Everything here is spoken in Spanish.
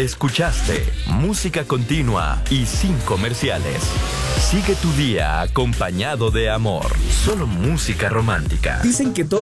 Escuchaste música continua y sin comerciales. Sigue tu día acompañado de amor. Solo música romántica. Dicen que todo